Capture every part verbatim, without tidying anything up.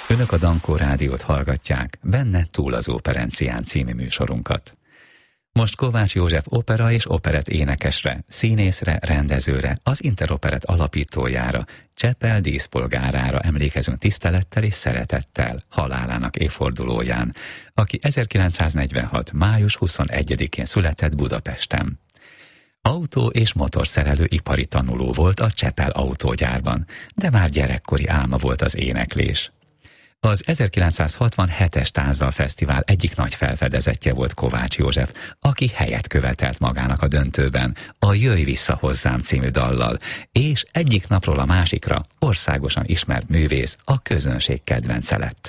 Önök a Dankó Rádiót hallgatják, benne Túl az Óperencián című műsorunkat. Most Kovács József opera és operett énekesre, színészre, rendezőre, az Interoperet alapítójára, Csepel díszpolgárára emlékezünk tisztelettel és szeretettel halálának évfordulóján, aki ezerkilencszáznegyvenhat. május huszonegyedikén született Budapesten. Autó- és motorszerelő ipari tanuló volt a Csepel autógyárban, de már gyerekkori álma volt az éneklés. Az ezerkilencszázhatvanhetes Táncdal Fesztivál egyik nagy felfedezetje volt Kovács József, aki helyet követelt magának a döntőben, a Jöjj vissza hozzám című dallal, és egyik napról a másikra országosan ismert művész, a közönség kedvence lett.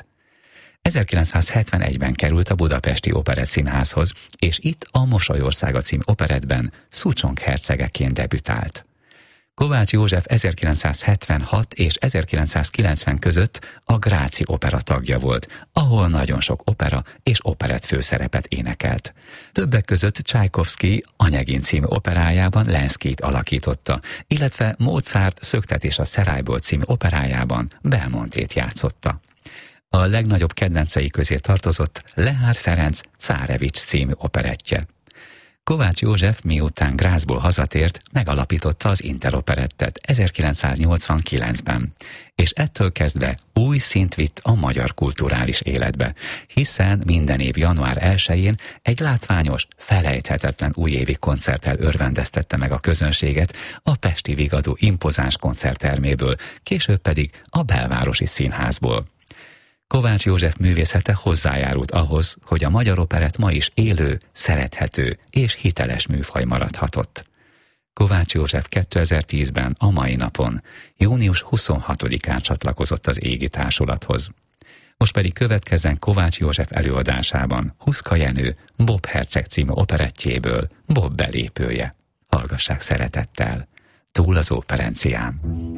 ezerkilencszázhetvenegyben került a Budapesti Operettszínházhoz, és itt a Mosolyországa című operettben Szucsong hercegeként debütált. Kovács József ezerkilencszázhetvenhat és ezerkilencszázkilencven között a Gráci Opera tagja volt, ahol nagyon sok opera és operett főszerepet énekelt. Többek között Csajkovszky Anyegin című operájában Lenszkijt alakította, illetve Mozart Szöktetés a Szerályból című operájában Belmontét játszotta. A legnagyobb kedvencei közé tartozott Lehár Ferenc Cárevics című operettje. Kovács József miután Grazból hazatért, megalapította az Interoperettet ezerkilencszáznyolcvankilencben, és ettől kezdve új szint vitt a magyar kulturális életbe, hiszen minden év január elsején egy látványos, felejthetetlen újévi koncerttel örvendeztette meg a közönséget a Pesti Vigadó impozáns koncertterméből, később pedig a Belvárosi Színházból. Kovács József művészete hozzájárult ahhoz, hogy a magyar operett ma is élő, szerethető és hiteles műfaj maradhatott. Kovács József kétezer-tízben a mai napon, június huszonhatodikán csatlakozott az égi társulathoz. Most pedig következzen Kovács József előadásában Huszka Jenő Bob herceg című operettjéből Bob belépője. Hallgassák szeretettel! Túl az Óperencián.